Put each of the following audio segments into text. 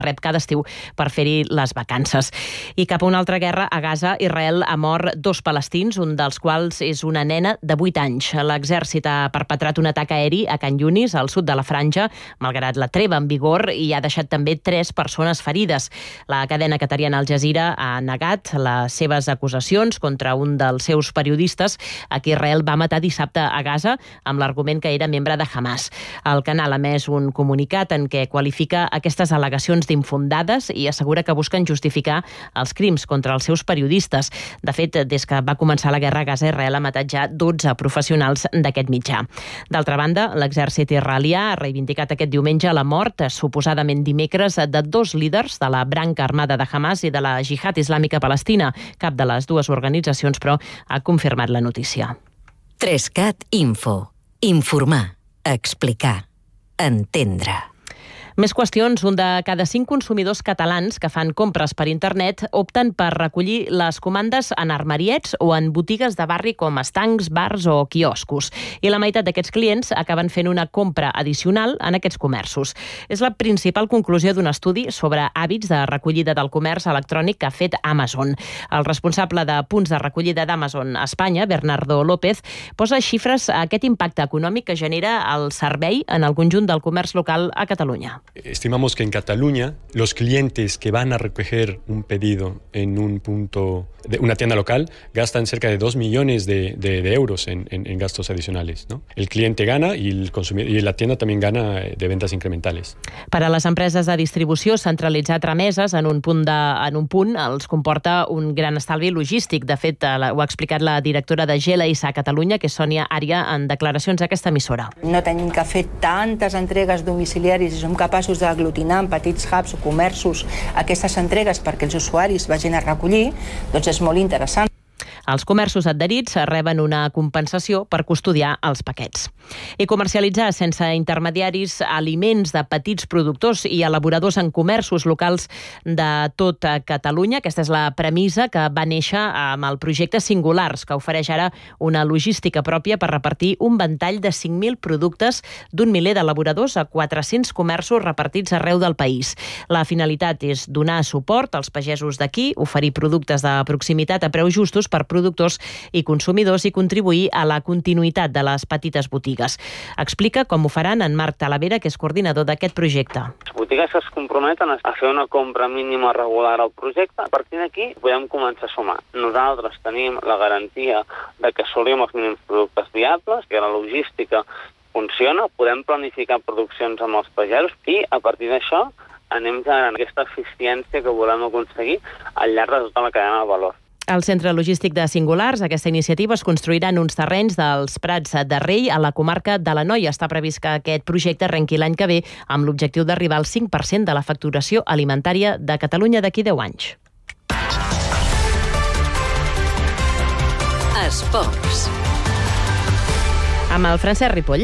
rep cada estiu per fer-hi les vacances. I cap a una altra guerra, a Gaza, Israel ha mort 2 palestins, un dels quals és una nena de 8 anys. L'exèrcit ha perpetrat un atac aeri a Can Yunis, al sud de la Franja, malgrat la treva en vigor, i ha deixat també 3 persones ferides. La cadena qatariana Al Jazeera ha negat les seves acusacions contra un dels seus periodistes a qui Israel va matar dissabte a Gaza amb l'argument que era membre de Hamas. El canal ha emès un comunicat en què qualifica aquestes al·legacions infundades i assegura que busquen justificar els crims contra els seus periodistes. De fet, des que va començar la guerra a Gaza, Israel ha matat ja 12 professionals d'aquest mitjà. D'altra banda, l'exèrcit israelià ha reivindicat aquest diumenge la mort, suposadament dimecres, de 2 líders de la branca armada de Hamas i de la Jihad Islàmica Palestina. Cap de les dues organitzacions, però, ha confirmat la notícia. 3CAT Info. Informar, explicar, entendre. Més qüestions. Un de cada 5 consumidors catalans que fan compres per internet opten per recollir les comandes en armariets o en botigues de barri com estancs, bars o quioscos. I la meitat d'aquests clients acaben fent una compra addicional en aquests comerços. És la principal conclusió d'un estudi sobre hàbits de recollida del comerç electrònic que ha fet Amazon. El responsable de punts de recollida d'Amazon a Espanya, Bernardo López, posa xifres a aquest impacte econòmic que genera el servei en el conjunt del comerç local a Catalunya. Estimamos que en Cataluña los clientes que van a recoger un pedido en un punto de una tienda local gastan cerca de 2 millones de euros en gastos adicionales, ¿no? El cliente gana y el consumidor, y la tienda también gana de ventas incrementales. Per a les empreses de distribució, centralitzar trameses en un punt els comporta un gran estalvi logístic. De fet, ho ha explicat la directora de GLS a Catalunya, que és Sònia Ària, en declaracions a aquesta emissora. No tenim que fer tantes entregues domiciliàries i som capaços d'aglutinar en petits hubs o comerços aquestes entregues perquè els usuaris vagin a recollir, doncs és molt interessant. Els comerços adherits reben una compensació per custodiar els paquets. I comercialitzar sense intermediaris aliments de petits productors i elaboradors en comerços locals de tot Catalunya. Aquesta és la premissa que va néixer amb el projecte Singulars, que ofereix ara una logística pròpia per repartir un ventall de 5.000 productes d'un miler d'elaboradors a 400 comerços repartits arreu del país. La finalitat és donar suport als pagesos d'aquí, oferir productes de proximitat a preus justos per productors i consumidors i contribuir a la continuïtat de les petites botigues. Explica com ho faran en Marc Talavera, que és coordinador d'aquest projecte. Les botigues es comprometen a fer una compra mínima regular al projecte. A partir d'aquí podem començar a sumar. Nosaltres tenim la garantia de que assolim els mínims productes viables, que la logística funciona, podem planificar produccions amb els pagesos i a partir d'això anem generant aquesta eficiència que volem aconseguir al llarg de tota la cadena de valor. Al Centre Logístic de Singulars, aquesta iniciativa es construirà en uns terrenys dels Prats de Rei, a la comarca de l'Anoia. Està previst que aquest projecte arrenqui l'any que ve amb l'objectiu d'arribar al 5% de la facturació alimentària de Catalunya d'aquí 10 anys. Esports. Amb el Francesc Ripoll.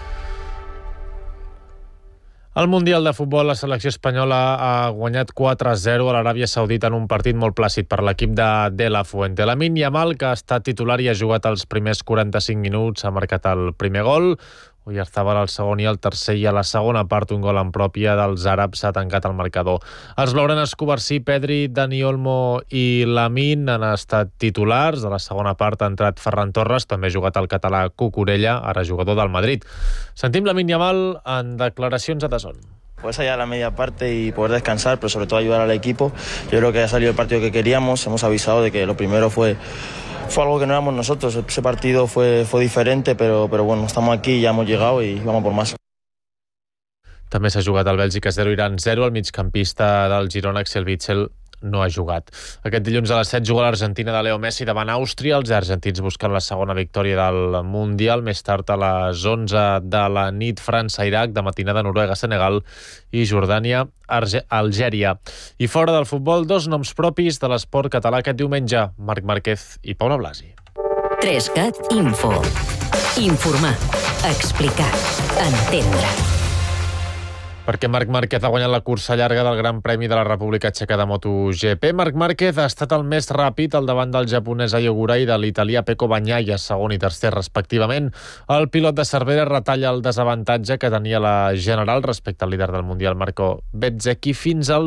Al Mundial de Futbol, la selecció espanyola ha guanyat 4-0 a l'Aràbia Saudita en un partit molt plàcid per l'equip de la Fuente. Lamine Yamal, que ha estat titular i ha jugat els primers 45 minuts, ha marcat el primer gol. Oyarzabal al segon i el tercer, i a la segona part un gol en pròpia dels àrabs ha tancat el marcador. Els blaugranes Covarsí, Pedri, Dani Olmo i Lamine han estat titulars. De la segona part ha entrat Ferran Torres, també ha jugat el català Cucurella, ara jugador del Madrid. Sentim Lamine Yamal en declaracions a DAZN. Pues allá la media parte y poder descansar, pero sobre todo ayudar al equipo. Yo creo que ha salido el partido que queríamos. Hemos avisado de que lo primero fue algo que no éramos nosotros. Ese partido fue diferente, pero bueno, estamos aquí, ya hemos llegado y vamos por más. També s'ha jugat el Bèlgica 0, Iran 0. El migcampista del Girona, Axel Witsel, no ha jugat. Aquest dilluns a les 7 juga l'Argentina de Leo Messi davant Àustria. Els argentins busquen la segona victòria del Mundial. Més tard, a les 11 de la nit, França-Iraq, de matinada Noruega-Senegal i Jordània-Algèria. I fora del futbol, 2 noms propis de l'esport català aquest diumenge, Marc Márquez i Paula Blasi. 3CAT Info. Informar, explicar, entendre. perquè Marc Márquez ha guanyat la cursa llarga del Gran Premi de la República Txeca de MotoGP. Marc Márquez ha estat el més ràpid al davant del japonès Ayogura i de l'italià Pecco Bagnaia, segon i tercer respectivament. El pilot de Cervera retalla el desavantatge que tenia la general respecte al líder del Mundial Marco Bezzecchi fins al